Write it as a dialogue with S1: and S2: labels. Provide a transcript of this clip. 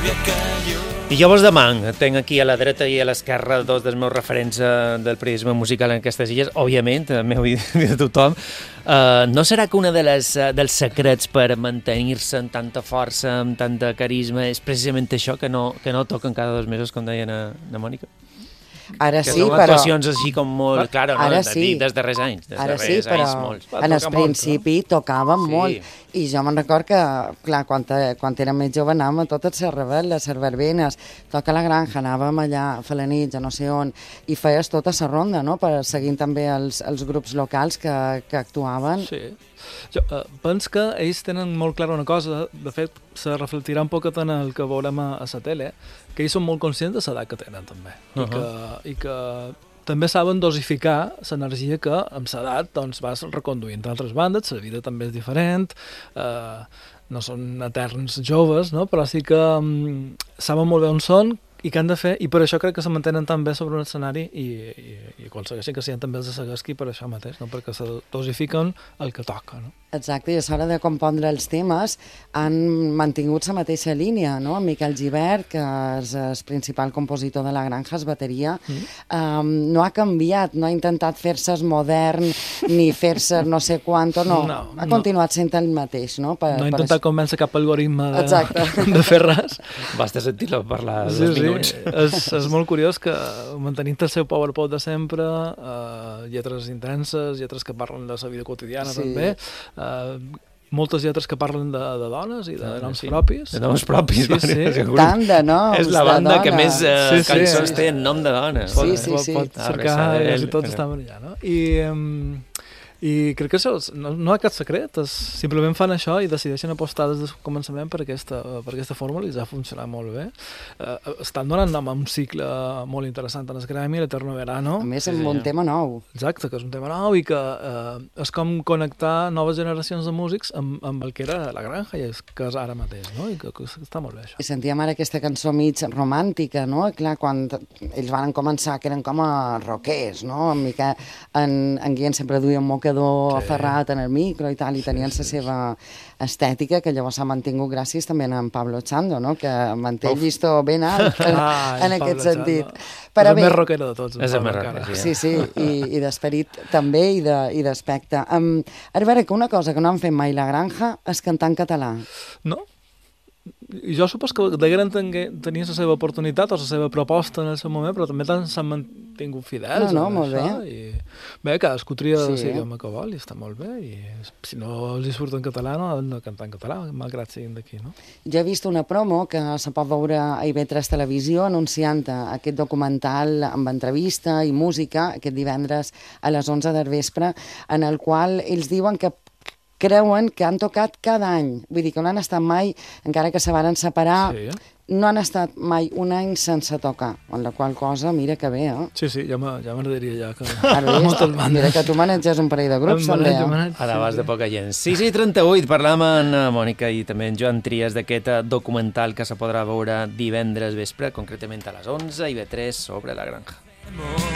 S1: I jo vos demanc, tenc aquí a la dreta i a l'esquerra dos dels meus referents del periodisme musical en aquestes illes, òbviament, meu i de tothom. No serà que un dels secrets per mantenir-se amb tanta força, amb tanta carisma, és precisament això, que no toquen cada 2 mesos, com deia na Mònica?
S2: Ara
S1: que
S2: sí,
S1: són
S2: però...
S1: actuacions així com molt... Claro, no?
S2: Ara sí.
S1: Des darrers anys.
S2: Ara sí, però en el principi tocàvem molt. I jo me'n record que, clar, quan era més jove anàvem a totes les rebel·les, les verbenes, toca la granja, anàvem allà a fer la nit, ja no sé on, i feies tota la ronda, no?, per seguint també els grups locals que actuaven.
S3: Sí. Jo penso que ells tenen molt clara una cosa, de fet, se reflectirà un poquet en el que veurem a la tele, que ells són molt conscients de l'edat que tenen, també, i que també saben dosificar l'energia que amb l'edat doncs, vas reconduint altres bandes, la vida també és diferent, no són eterns joves, no? Però sí que saben molt bé on són i què han de fer, i per això crec que se mantenen tan bé sobre un escenari i aconsegueixen que siguin també els de Seguesqui per això mateix, no? Perquè se dosifiquen el que toca, no?
S2: Exacte, i a l'hora de compondre els temes han mantingut la mateixa línia, no? Miquel Gibert, que és el principal compositor de La Granja, és bateria, no ha canviat, no ha intentat fer-se modern ni fer-se no sé quanto, ha continuat sent el mateix, no?
S3: No ha intentat convèncer cap algoritme de fer res.
S1: Basta sentir-lo parlar 2 minuts.
S3: És molt curiós que mantenint el seu powerpoint de sempre, lletres intenses, lletres que parlen de la vida quotidiana també, moltes lletres que parlen de dones i de noms propis.
S1: De noms propis,
S2: tant de noms.
S1: És la banda que més cançons té en nom de dones.
S2: Sí.
S3: Pot cercar i tots estaven allà, no? I crec que això no hi ha cap secret, simplement fan això i decideixen apostar des del començament per aquesta fórmula i ja ha funcionat molt bé. Estan donant nom a un cicle molt interessant en el Gremi, l'Eterno Verano.
S2: A més, amb un tema nou.
S3: Exacte, que és un tema nou i que és com connectar noves generacions de músics amb el que era La Granja i que és ara mateix, no? I que està molt bé això.
S2: I sentíem ara aquesta cançó mig romàntica, no? Clar, quan ells van començar, que eren com a rockers, no? En Guillem sempre duia un mocador aferrat en el micro i tal, i tenien la seva estètica, que llavors s'ha mantingut gràcies també a en Pablo Chando, no? Que manté el llistó ben alt en aquest sentit.
S3: És el més rockero de tots.
S1: És el més rockero,
S2: sí, i d'esperit també i d'aspecte. A veure, que una cosa que no han fet mai La Granja és cantar en català.
S3: No? I jo supos que degueren tenir la seva oportunitat o la seva proposta en el seu moment, però també s'han mantingut fidels.
S2: No, molt bé.
S3: I bé, cadascú tria l'idioma que vol i està molt bé. I si no els surt en català, no han de cantar en català, malgrat siguin d'aquí, no?
S2: Jo he vist una promo que se pot veure a IB3 Televisió anunciant aquest documental amb entrevista i música aquest divendres a les 11 del vespre, en el qual ells diuen que creuen que han tocat cada any. Vull dir que no han estat mai, encara que se varen separar, no han estat mai un any sense tocar, en la qual cosa, mira que bé, eh?
S3: Sí, ja m'agradaria ja que...
S2: Mira que tu maneges un parell de grups, també,
S1: a l'abast de poca gent. 6:38, parlàvem amb Mònica i també en Joan Trias d'aquest documental que se podrà veure divendres vespre, concretament a les 11, i IB3 sobre La Granja.